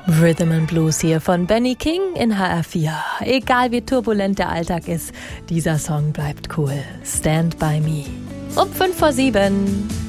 Rhythm and Blues hier von Benny King in HR4. Egal wie turbulent der Alltag ist, dieser Song bleibt cool. Stand by me. Um 5:05.